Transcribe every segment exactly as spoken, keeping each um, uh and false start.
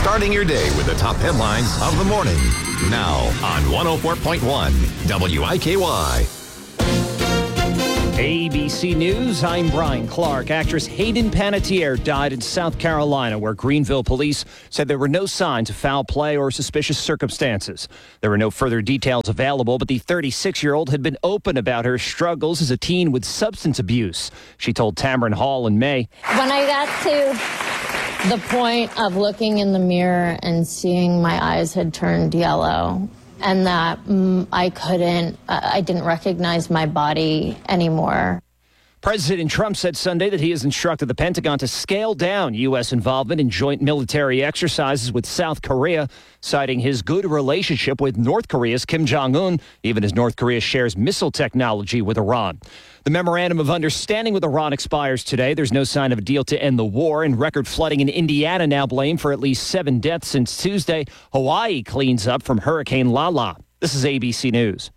Starting your day with the top headlines of the morning. Now on one oh four point one W I K Y. A B C News, I'm Brian Clark. Actress Hayden Panettiere died in South Carolina, where Greenville police said there were no signs of foul play or suspicious circumstances. There were no further details available, but the thirty-six-year-old had been open about her struggles as a teen with substance abuse. She told Tamron Hall in May. When I got to the point of looking in the mirror and seeing my eyes had turned yellow, and that mm, I couldn't, uh, I didn't recognize my body anymore. President Trump said Sunday that he has instructed the Pentagon to scale down U S involvement in joint military exercises with South Korea, citing his good relationship with North Korea's Kim Jong-un, even as North Korea shares missile technology with Iran. The memorandum of understanding with Iran expires today. There's no sign of a deal to end the war, and record flooding in Indiana now blamed for at least seven deaths since Tuesday. Hawaii cleans up from Hurricane Lala. This is A B C News.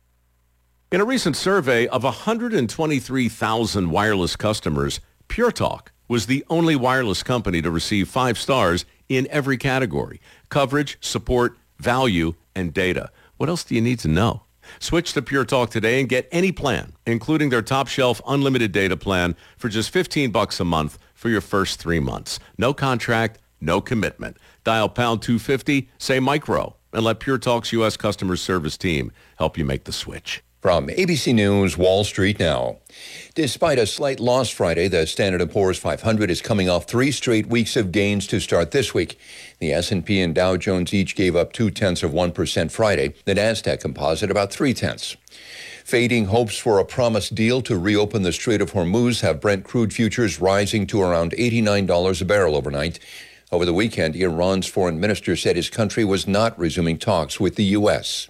In a recent survey of one hundred twenty-three thousand wireless customers, Pure Talk was the only wireless company to receive five stars in every category: coverage, support, value, and data. What else do you need to know? Switch to Pure Talk today and get any plan, including their top shelf unlimited data plan for just fifteen bucks a month for your first three months. No contract, no commitment. Dial pound two fifty, say micro, and let Pure Talk's U S customer service team help you make the switch. From A B C News, Wall Street now. Despite a slight loss Friday, the Standard and Poor's five hundred is coming off three straight weeks of gains to start this week. The S and P and Dow Jones each gave up two-tenths of one percent Friday. The NASDAQ composite about three-tenths. Fading hopes for a promised deal to reopen the Strait of Hormuz have Brent crude futures rising to around eighty-nine dollars a barrel overnight. Over the weekend, Iran's foreign minister said his country was not resuming talks with the U S.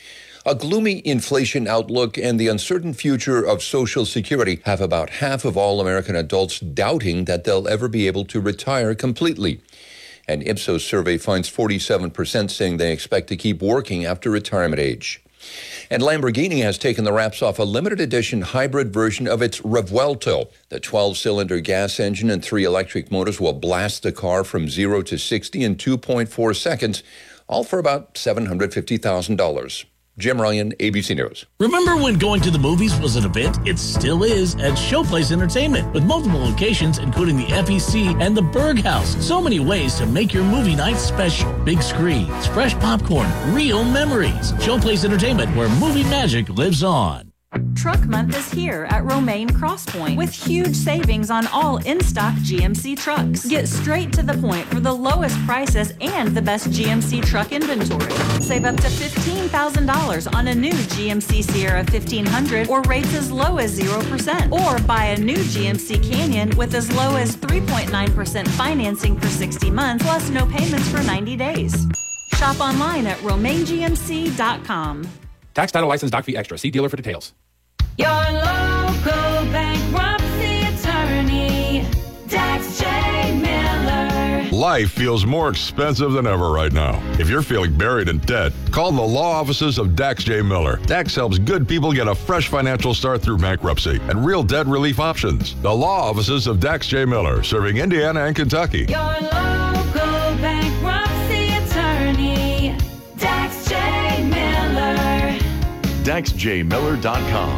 A gloomy inflation outlook and the uncertain future of Social Security have about half of all American adults doubting that they'll ever be able to retire completely. An Ipsos survey finds forty-seven percent saying they expect to keep working after retirement age. And Lamborghini has taken the wraps off a limited edition hybrid version of its Revuelto. The twelve-cylinder gas engine and three electric motors will blast the car from zero to sixty in two point four seconds, all for about seven hundred fifty thousand dollars. Jim Ryan, A B C News. Remember when going to the movies was an event? It still is at Showplace Entertainment, with multiple locations, including the F E C and the Berg House. So many ways to make your movie night special. Big screens, fresh popcorn, real memories. Showplace Entertainment, where movie magic lives on. Truck Month is here at Romaine Crosspoint with huge savings on all in-stock G M C trucks. Get straight to the point for the lowest prices and the best G M C truck inventory. Save up to fifteen thousand dollars on a new G M C Sierra fifteen hundred or rates as low as zero percent. Or buy a new G M C Canyon with as low as three point nine percent financing for sixty months plus no payments for ninety days. Shop online at romaine g m c dot com. Tax, title, license, doc fee extra. See dealer for details. Your local bankruptcy attorney, Dax J. Miller. Life feels more expensive than ever right now. If you're feeling buried in debt, call the law offices of Dax J. Miller. Dax helps good people get a fresh financial start through bankruptcy and real debt relief options. The law offices of Dax J. Miller, serving Indiana and Kentucky. Your local bankruptcy attorney, Dax J. Miller. Dax J Miller dot com.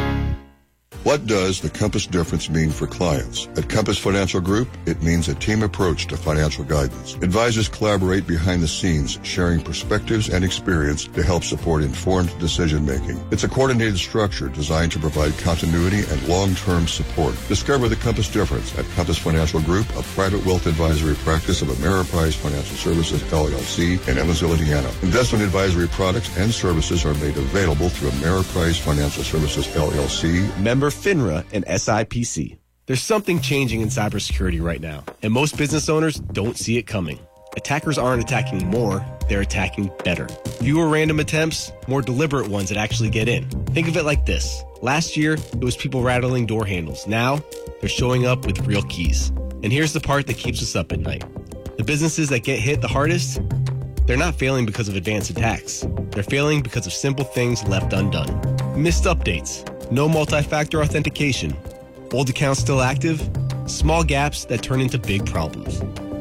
What does the Compass difference mean for clients? At Compass Financial Group, it means a team approach to financial guidance. Advisors collaborate behind the scenes, sharing perspectives and experience to help support informed decision-making. It's a coordinated structure designed to provide continuity and long-term support. Discover the Compass difference at Compass Financial Group, a private wealth advisory practice of Ameriprise Financial Services, L L C, in Evansville, Indiana. Investment advisory products and services are made available through Ameriprise Financial Services, L L C, member FINRA and S I P C. There's something changing in cybersecurity right now, and most business owners don't see it coming. Attackers aren't attacking more, they're attacking better. Fewer random attempts, more deliberate ones that actually get in. Think of it like this. Last year, it was people rattling door handles. Now, they're showing up with real keys. And here's the part that keeps us up at night. The businesses that get hit the hardest, they're not failing because of advanced attacks. They're failing because of simple things left undone. Missed updates. No multi-factor authentication, old accounts still active, small gaps that turn into big problems.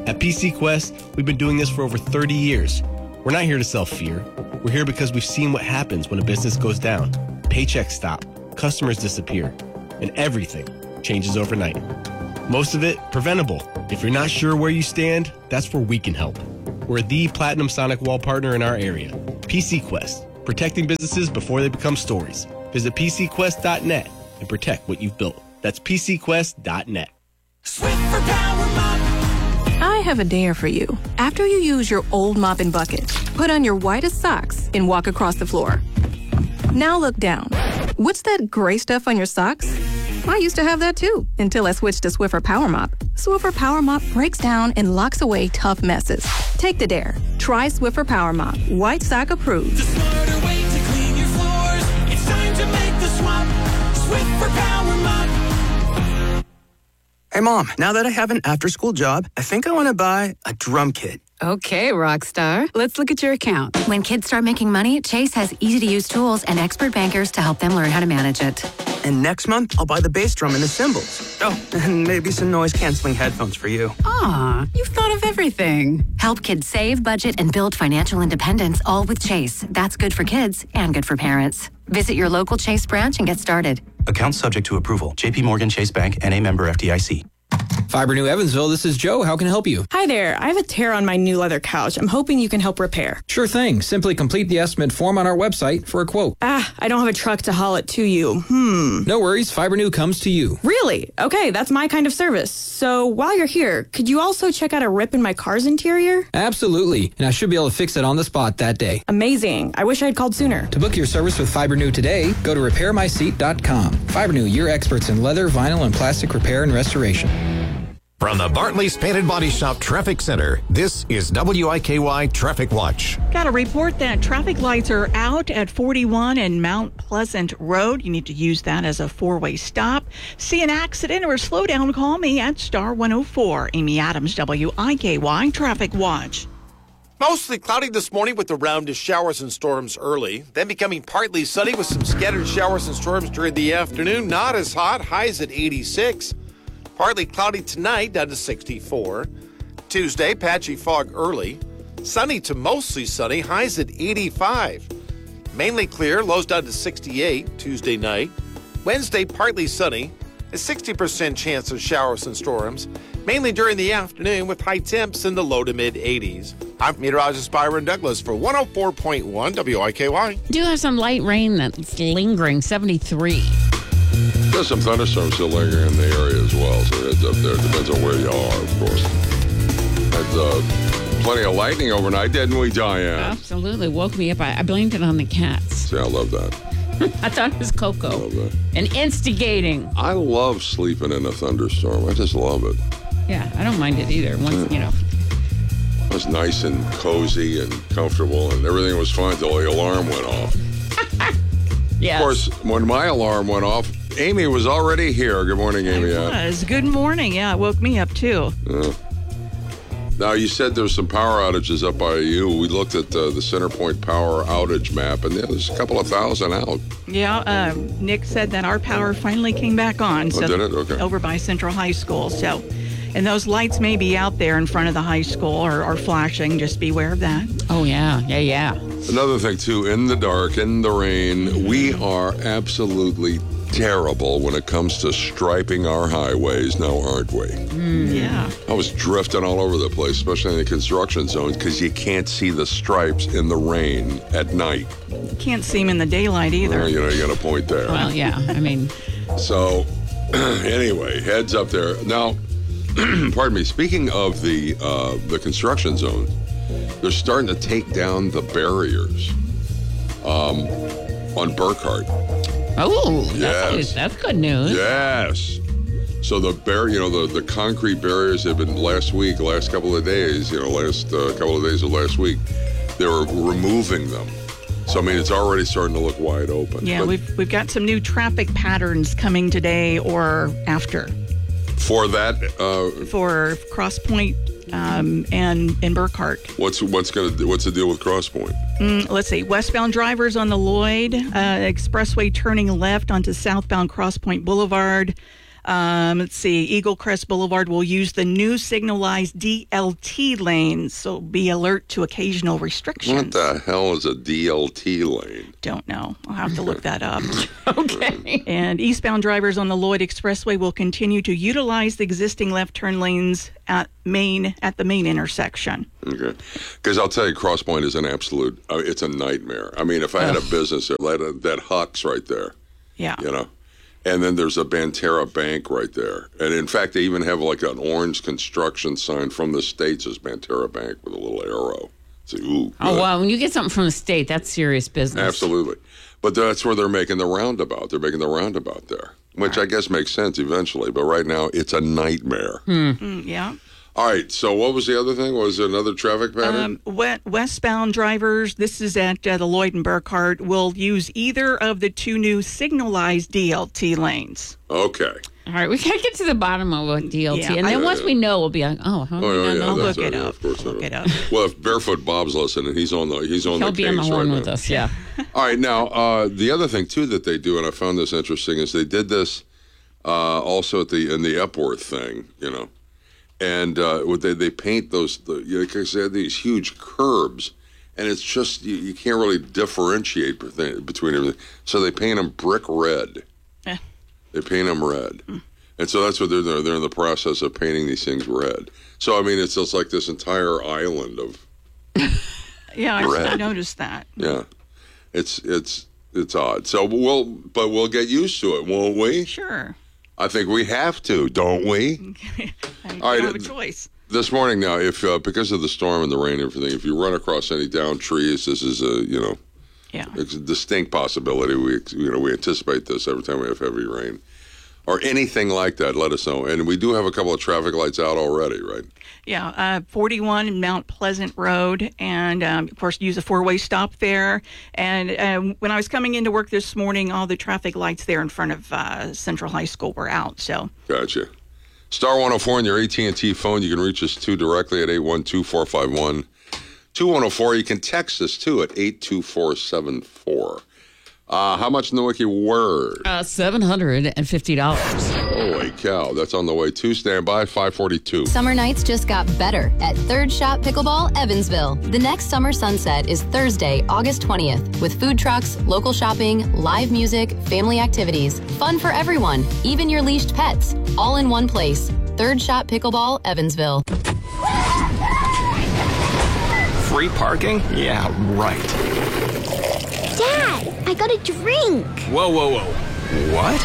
At P C Quest, we've been doing this for over thirty years. We're not here to sell fear. We're here because we've seen what happens when a business goes down. Paychecks stop, customers disappear, and everything changes overnight. Most of it preventable. If you're not sure where you stand, that's where we can help. We're the Platinum Sonic Wall partner in our area. P C Quest, protecting businesses before they become stories. Visit P C quest dot net and protect what you've built. That's P C quest dot net. Swiffer Power Mop. I have a dare for you. After you use your old mop and bucket, put on your whitest socks and walk across the floor. Now look down. What's that gray stuff on your socks? I used to have that too, until I switched to Swiffer Power Mop. Swiffer Power Mop breaks down and locks away tough messes. Take the dare. Try Swiffer Power Mop. White sock approved. The smarter way to clean your floors. It's time to make the swap. Swiffer Power Mop. Hey, Mom, now that I have an after-school job, I think I want to buy a drum kit. Okay, Rockstar. Let's look at your account. When kids start making money, Chase has easy-to-use tools and expert bankers to help them learn how to manage it. And next month, I'll buy the bass drum and the cymbals. Oh, and maybe some noise-canceling headphones for you. Aw, you've thought of everything. Help kids save, budget, and build financial independence, all with Chase. That's good for kids and good for parents. Visit your local Chase branch and get started. Account subject to approval. J P Morgan Chase Bank, N A member F D I C. Fiber New Evansville, this is Joe. How can I help you? Hi there. I have a tear on my new leather couch. I'm hoping you can help repair. Sure thing. Simply complete the estimate form on our website for a quote. Ah, I don't have a truck to haul it to you. Hmm. No worries. Fiber New comes to you. Really? Okay, that's my kind of service. So while you're here, could you also check out a rip in my car's interior? Absolutely. And I should be able to fix it on the spot that day. Amazing. I wish I had called sooner. To book your service with Fiber New today, go to repair my seat dot com. Fiber New, your experts in leather, vinyl, and plastic repair and restoration. From the Bartley's Painted Body Shop Traffic Center, this is W I K Y Traffic Watch. Got a report that traffic lights are out at forty-one and Mount Pleasant Road. You need to use that as a four-way stop. See an accident or slow down, call me at star one oh four. Amy Adams, W I K Y Traffic Watch. Mostly cloudy this morning with a round of showers and storms early, then becoming partly sunny with some scattered showers and storms during the afternoon. Not as hot, highs at eighty-six. Partly cloudy tonight, down to sixty-four. Tuesday, patchy fog early. Sunny to mostly sunny, highs at eighty-five. Mainly clear, lows down to sixty-eight Tuesday night. Wednesday, partly sunny. A sixty percent chance of showers and storms, mainly during the afternoon with high temps in the low to mid eighties. I'm meteorologist Byron Douglas for one oh four point one W I K Y. Do have some light rain that's lingering, seventy-three. There's some thunderstorms still lingering in the area as well, so heads up there. Depends on where you are, of course. Had uh, plenty of lightning overnight, didn't we, Diane? Absolutely. Woke me up. I, I blamed it on the cats. See, I love that. I thought it was Coco. I love that. And instigating. I love sleeping in a thunderstorm. I just love it. Yeah, I don't mind it either. Once, yeah. you know. It was nice and cozy and comfortable, and everything was fine until the alarm went off. Yes. Of course, when my alarm went off, Amy was already here. Good morning, Amy. It was. Good morning. Yeah, it woke me up, too. Yeah. Now, you said there's some power outages up by you. We looked at uh, the CenterPoint power outage map, and yeah, there's a couple of thousand out. Yeah, uh, Nick said that our power finally came back on. Oh, so did it? Okay. Over by Central High School. So, and those lights may be out there in front of the high school or, or flashing. Just beware of that. Oh, yeah. Yeah, yeah. Another thing, too, in the dark, in the rain, we are absolutely terrible when it comes to striping our highways now, aren't we? Mm, yeah. I was drifting all over the place, especially in the construction zones, because you can't see the stripes in the rain at night. You can't see them in the daylight either. Well, you know, you got a point there. Well, yeah, I mean. So, anyway, heads up there. Now, pardon me, speaking of the uh, the construction zones, they're starting to take down the barriers um, on Burkhardt. Oh, yes. that's, that's good news. Yes. So the bar, you know, the, the concrete barriers have been last week, last couple of days, you know, last uh, couple of days of last week, they were removing them. So, I mean, it's already starting to look wide open. Yeah, but we've we've got some new traffic patterns coming today or after. For that? Uh, for Cross Point um, and, and Burkhardt. What's what's gonna what's the deal with Cross Point? Mm, let's see. Westbound drivers on the Lloyd uh, Expressway turning left onto southbound Cross Point Boulevard. Um, let's see. Eagle Crest Boulevard will use the new signalized D L T lanes, so be alert to occasional restrictions. What the hell is a D L T lane? Don't know. I'll have to look that up. Okay. And eastbound drivers on the Lloyd Expressway will continue to utilize the existing left turn lanes at Main at the main intersection. Okay. Because I'll tell you, Cross Point is an absolute, uh, it's a nightmare. I mean, if I had a business that, that, that Huck's right there, yeah, you know, and then there's a Banterra Bank right there. And in fact, they even have like an orange construction sign from the States as Banterra Bank with a little arrow. So, ooh, oh, good. wow. When you get something from the state, that's serious business. Absolutely. But that's where they're making the roundabout. They're making the roundabout there, which right. I guess makes sense eventually. But right now, it's a nightmare. Hmm. Mm, yeah. All right. So what was the other thing? Was there another traffic pattern? Um, westbound drivers, this is at uh, the Lloyd and Burkhardt, will use either of the two new signalized D L T lanes. Okay. All right, we got to get to the bottom of what D L T. Yeah, and then I, uh, once we know, we'll be like, oh, how do oh, we yeah, not yeah, know? I'll that's look right. it Yeah, up. of course Look it up. Well, if Barefoot Bob's listening, he's on the he's on He'll the be case on the horn right with now. us, yeah. All right, now uh, the other thing too that they do, and I found this interesting, is they did this uh, also at the in the Epworth thing, you know, and uh, what they they paint those the, you know, because they have these huge curbs, and it's just you, you can't really differentiate between everything, so they paint them brick red. Eh. They paint them red. Mm. And so that's what they're doing. They're in the process of painting these things red. So, I mean, it's just like this entire island of Yeah, I, red. I noticed that. Yeah. It's it's it's odd. So we'll but we'll get used to it, won't we? Sure. I think we have to, don't we? I All don't right, have a choice. This morning now, if uh, because of the storm and the rain and everything, if you run across any downed trees, this is a, you know, yeah. it's a distinct possibility. We you know, we anticipate this every time we have heavy rain. Or anything like that, let us know. And we do have a couple of traffic lights out already, right? Yeah, uh, forty-one in Mount Pleasant Road, and um, of course, use a four-way stop there. And um, when I was coming into work this morning, all the traffic lights there in front of uh, Central High School were out. So, gotcha. Star one oh four on your A T and T phone. You can reach us too directly at eight one two, four five one, two one oh four. You can text us too at eight two four seven four. Uh, how much in the wiki word? Uh, seven hundred fifty dollars. Holy cow. That's on the way too. Stand by, five forty-two. Summer nights just got better at Third Shot Pickleball, Evansville. The next summer sunset is Thursday, August twentieth, with food trucks, local shopping, live music, family activities, fun for everyone, even your leashed pets, all in one place. Third Shot Pickleball, Evansville. Free parking? Yeah, right. Dad, I got a drink. Whoa, whoa, whoa. What?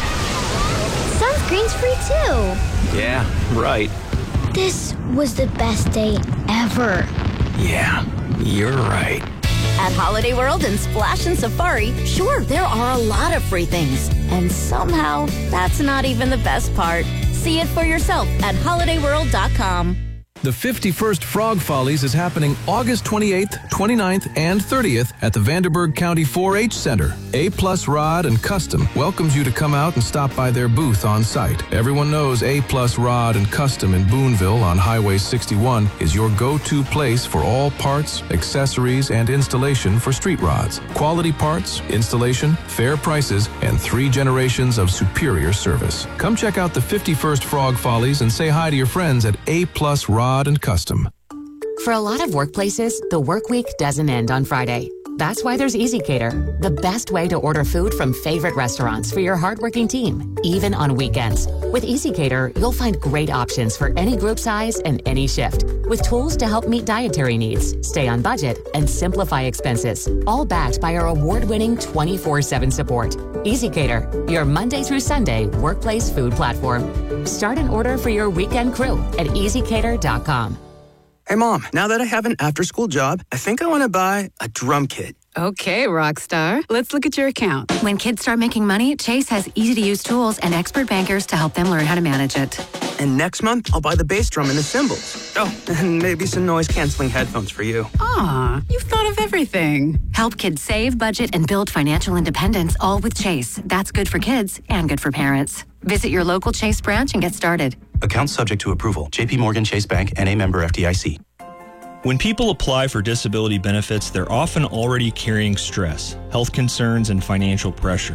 Sunscreen's free too. Yeah, right. This was the best day ever. Yeah, you're right. At Holiday World and Splash and Safari, sure, there are a lot of free things. And somehow, that's not even the best part. See it for yourself at holiday world dot com. The fifty-first Frog Follies is happening August twenty-eighth, twenty-ninth, and thirtieth at the Vanderburgh County four H Center. A-Plus Rod and Custom welcomes you to come out and stop by their booth on site. Everyone knows A-Plus Rod and Custom in Boonville on Highway sixty-one is your go-to place for all parts, accessories, and installation for street rods. Quality parts, installation, fair prices, and three generations of superior service. Come check out the fifty-first Frog Follies and say hi to your friends at A-Plus Rod and Custom. For a lot of workplaces, the work week doesn't end on Friday. That's why there's EasyCater, the best way to order food from favorite restaurants for your hardworking team, even on weekends. With EasyCater, you'll find great options for any group size and any shift, with tools to help meet dietary needs, stay on budget, and simplify expenses, all backed by our award-winning twenty-four seven support. EasyCater, your Monday through Sunday workplace food platform. Start an order for your weekend crew at easy cater dot com. Hey, Mom, now that I have an after-school job, I think I want to buy a drum kit. Okay, Rockstar. Let's look at your account. When kids start making money, Chase has easy-to-use tools and expert bankers to help them learn how to manage it. And next month, I'll buy the bass drum and the cymbals. Oh, and maybe some noise-canceling headphones for you. Aw, you've thought of everything. Help kids save, budget, and build financial independence, all with Chase. That's good for kids and good for parents. Visit your local Chase branch and get started. Account subject to approval. J P Morgan Chase Bank, N A member F D I C. When people apply for disability benefits, they're often already carrying stress, health concerns, and financial pressure.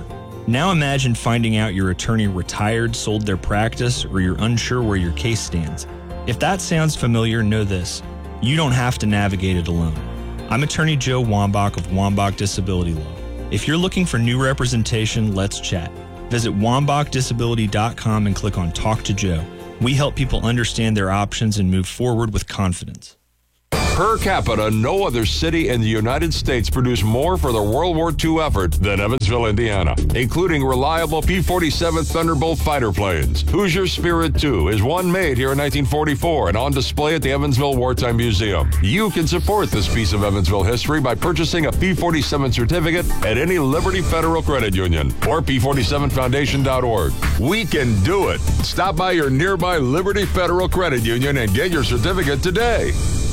Now imagine finding out your attorney retired, sold their practice, or you're unsure where your case stands. If that sounds familiar, know this. You don't have to navigate it alone. I'm Attorney Joe Wambach of Wambach Disability Law. If you're looking for new representation, let's chat. Visit wambach disability dot com and click on Talk to Joe. We help people understand their options and move forward with confidence. Per capita, no other city in the United States produced more for the World War Two effort than Evansville, Indiana, including reliable P forty-seven Thunderbolt fighter planes. Hoosier Spirit two is one made here in nineteen forty-four and on display at the Evansville Wartime Museum. You can support this piece of Evansville history by purchasing a P forty-seven certificate at any Liberty Federal Credit Union or P forty-seven foundation dot org. We can do it. Stop by your nearby Liberty Federal Credit Union and get your certificate today.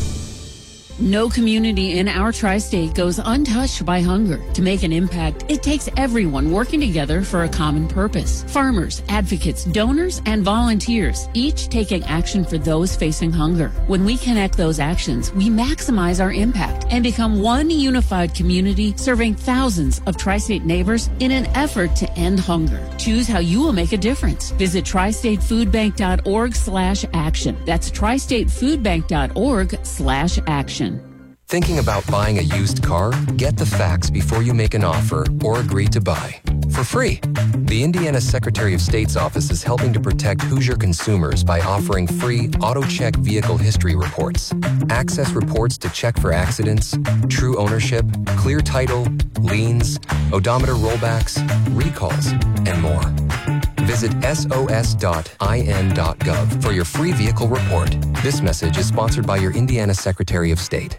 No community in our tri-state goes untouched by hunger. To make an impact, it takes everyone working together for a common purpose. Farmers, advocates, donors, and volunteers, each taking action for those facing hunger. When we connect those actions, we maximize our impact and become one unified community serving thousands of tri-state neighbors in an effort to end hunger. Choose how you will make a difference. Visit tri state food bank dot org slash action. That's tri state food bank dot org slash action. Thinking about buying a used car? Get the facts before you make an offer or agree to buy. For free. The Indiana Secretary of State's office is helping to protect Hoosier consumers by offering free AutoCheck vehicle history reports. Access reports to check for accidents, true ownership, clear title, liens, odometer rollbacks, recalls, and more. Visit S O S dot I N dot gov for your free vehicle report. This message is sponsored by your Indiana Secretary of State.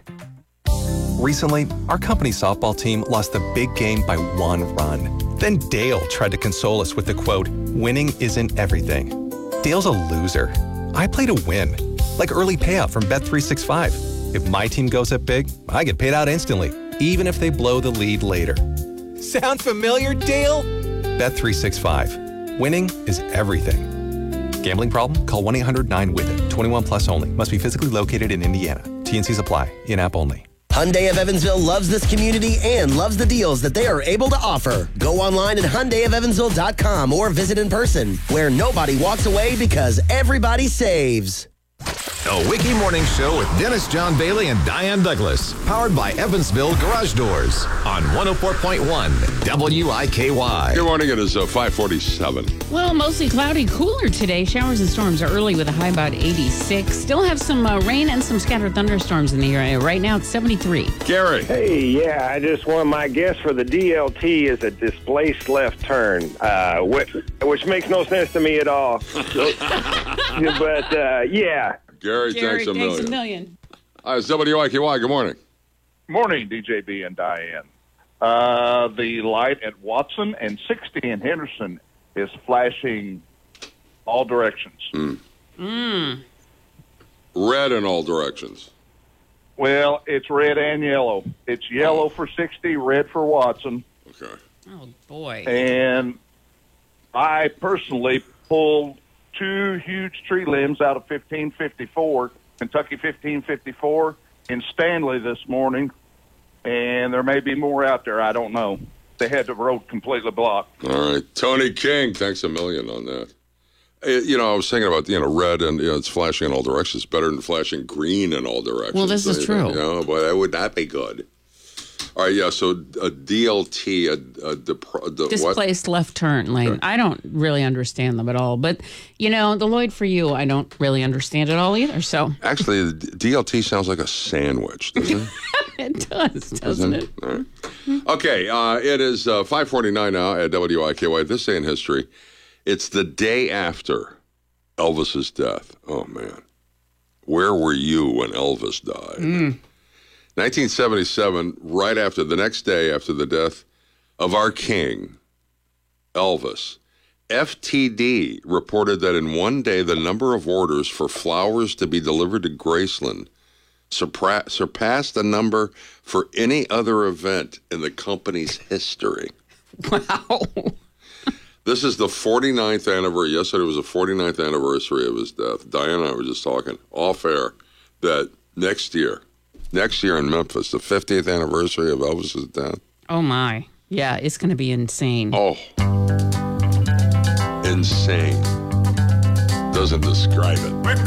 Recently, our company softball team lost the big game by one run. Then Dale tried to console us with the quote, "Winning isn't everything." Dale's a loser. I play to win, like early payout from Bet three sixty-five. If my team goes up big, I get paid out instantly, even if they blow the lead later. Sound familiar, Dale? Bet three sixty-five. Winning is everything. Gambling problem? Call one eight hundred nine with it. twenty-one plus only. Must be physically located in Indiana. T and Cs apply. In-app only. Hyundai of Evansville loves this community and loves the deals that they are able to offer. Go online at Hyundai of Evansville dot com or visit in person, where nobody walks away because everybody saves. A Wiki Morning Show with Dennis John Bailey and Diane Douglas. Powered by Evansville Garage Doors on one oh four point one W I K Y. Good morning. It is uh, five forty-seven. Well, mostly cloudy, cooler today. Showers and storms are early with a high about eighty-six. Still have some uh, rain and some scattered thunderstorms in the area. Right now it's seventy-three. Gary. Hey, yeah, I just want my guess for the D L T is a displaced left turn, uh, which, which makes no sense to me at all. But, uh, yeah. Gary, Gary, thanks a thanks million. a million. Hi, it's W I K Y. Good morning. Morning, D J B and Diane. Uh, the light at Watson and sixty in Henderson is flashing all directions. Mm. Mm. Red in all directions. Well, it's red and yellow. It's yellow for sixty, red for Watson. Okay. Oh, boy. And I personally pulled two huge tree limbs out of fifteen fifty-four, Kentucky fifteen fifty-four, in Stanley this morning, and there may be more out there. I don't know. They had the road completely blocked. All right. Tony King, thanks a million on that. Uh, You know, I was thinking about, you know, red and, you know, it's flashing in all directions. It's better than flashing green in all directions. Well, this is You true. know, boy, that would not be good. All right, yeah, so a D L T, a, a, depro- the, Displaced what? left turn lane. Okay. I don't really understand them at all. But, you know, the Lloyd for you, I don't really understand it all either. So Actually, the D L T sounds like a sandwich, doesn't it? it does, doesn't it? All right. Okay, uh, it is uh, five forty-nine now at W I K Y. This day in history, it's the day after Elvis's death. Oh, man. Where were you when Elvis died? Mm. nineteen seventy-seven, right after the next day after the death of our king, Elvis, F T D reported that in one day the number of orders for flowers to be delivered to Graceland surpa- surpassed the number for any other event in the company's history. Wow. This is the forty-ninth anniversary. Yesterday was the forty-ninth anniversary of his death. Diane and I were just talking off air that next year, Next year in Memphis, the fiftieth anniversary of Elvis's death. Oh, my. Yeah, it's going to be insane. Oh, insane. Doesn't describe it.